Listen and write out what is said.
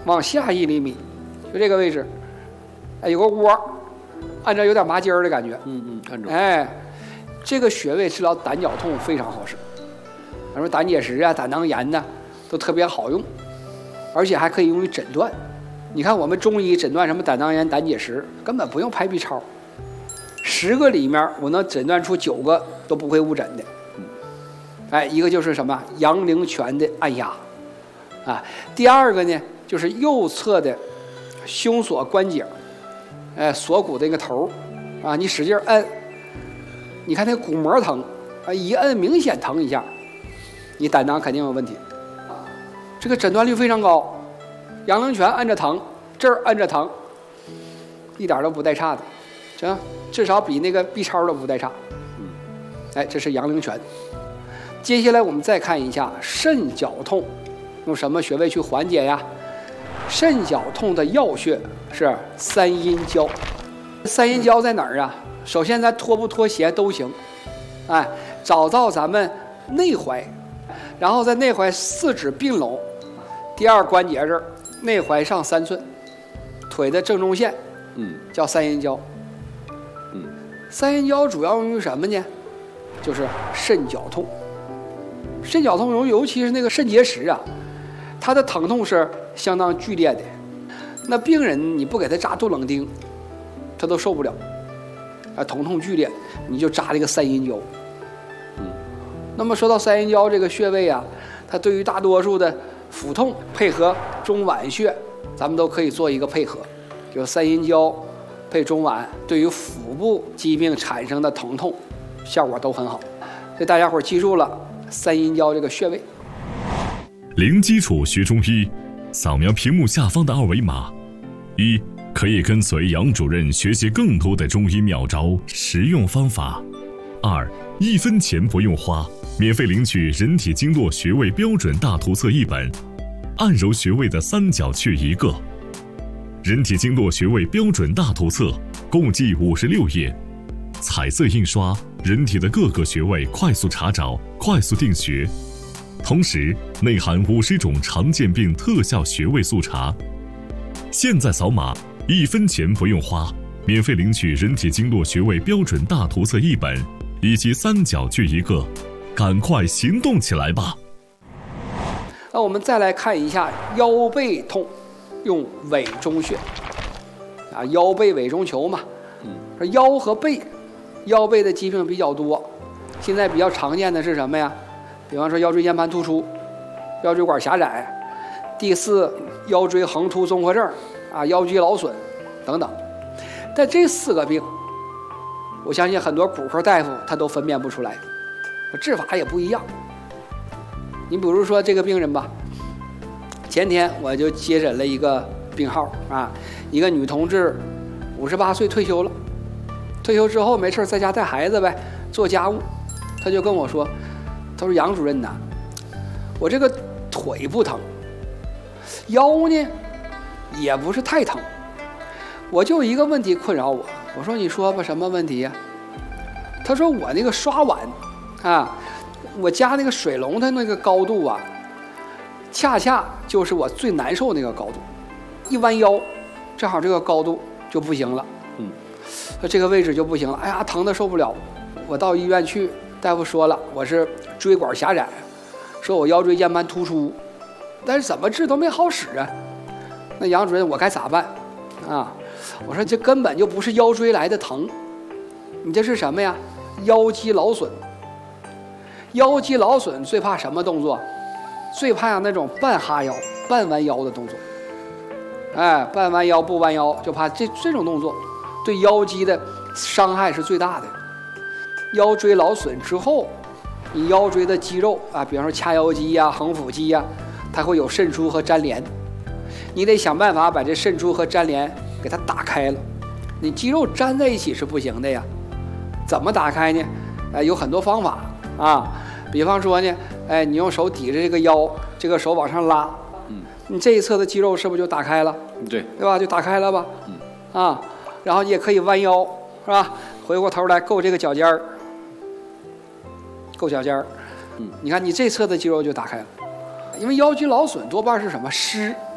往下1厘米，就这个位置，哎，有个窝，按照有点麻筋儿的感觉。 按照。 哎，这个穴位治疗胆绞痛非常好使，比如说胆结石啊、胆囊炎呐，都特别好用，而且还可以用于诊断。你看我们中医诊断什么胆囊炎、胆结石，根本不用拍 B 超，10个里面我能诊断出9个都不会误诊的。哎，一个就是什么阳陵泉的按压，啊，第二个呢就是右侧的胸锁关节，锁骨的那个头，啊，你使劲摁，你看那骨膜疼，啊，一摁明显疼一下，你胆囊肯定有问题，这个诊断率非常高。阳陵泉按着疼，这儿按着疼，一点都不带差的，行，至少比那个 B 超都不带差。哎，这是阳陵泉。接下来我们再看一下肾绞痛，用什么穴位去缓解呀？肾绞痛的要穴是三阴交。三阴交在哪儿啊？首先咱脱不脱鞋都行，哎，找到咱们内踝，然后在内踝4指并拢，第2关节这儿，内踝上3寸，腿的正中线，叫三阴交。三阴交主要用于什么呢？就是肾绞痛。肾绞痛尤其是那个肾结石啊，它的疼痛是相当剧烈的。那病人你不给他扎杜冷丁，他都受不了，啊，疼痛剧烈，你就扎这个三阴交。那么说到三阴交这个穴位啊，它对于大多数的腹痛配合中脘穴，咱们都可以做一个配合，就三阴交配中脘，对于腹部疾病产生的疼痛效果都很好。所以大家伙记住了三阴交这个穴位。 零基础学中医，扫描屏幕下方的2维码，1可以跟随杨主任学习更多的中医妙招、实用方法；2 1分钱不用花，免费领取人体经络穴位标准大图册1本，按揉穴位的三角穴1个。人体经络穴位标准大图册共计56页，彩色印刷，人体的各个穴位快速查找、快速定穴，同时内含50种常见病特效穴位速查。现在扫码，1分钱不用花，免费领取人体经络穴位标准大图册1本，以及三角穴1个，赶快行动起来吧！ 那我们再来看一下腰背痛，用委中穴，啊，腰背委中求嘛，腰和背，腰背的疾病比较多，现在比较常见的是什么呀？比方说腰椎间盘突出、腰椎管狭窄、第4腰椎横突综合症啊、腰肌劳损等等。但这4个病，我相信很多骨科大夫他都分辨不出来，治法也不一样。你比如说这个病人吧，前天我就接诊了一个病号啊，一个女同志，58岁退休了，退休之后没事在家带孩子呗，做家务，他就跟我说，他说杨主任呐，我这个腿不疼，腰呢也不是太疼，我就一个问题困扰我。我说你说吧，什么问题呀？他说我那个刷碗啊，我家那个水龙头那个高度啊，恰恰就是我最难受那个高度，一弯腰正好这个高度就不行了，这个位置就不行了，哎呀疼得受不了。我到医院去，大夫说了我是椎管狭窄，说我腰椎间盘突出，但是怎么治都没好使啊。那杨主任我该咋办啊？我说这根本就不是腰椎来的疼，你这是什么呀？腰肌劳损。腰肌劳损最怕什么动作？最怕那种半哈腰、半弯腰的动作。哎，半弯腰不弯腰，就怕这种动作对腰肌的伤害是最大的。腰椎劳损之后，你腰椎的肌肉啊，比方说髂腰肌呀、横腹肌呀，它会有渗出和粘连，你得想办法把这渗出和粘连给它打开了。你肌肉粘在一起是不行的呀，怎么打开呢？有很多方法啊，比方说呢，你用手抵着这个腰，这个手往上拉，你这一侧的肌肉是不是就打开了？对吧？就打开了吧？啊，然后你也可以弯腰，是吧？回过头来够这个脚尖儿，够脚尖儿，你看你这侧的肌肉就打开了，因为腰肌劳损多半是什么湿。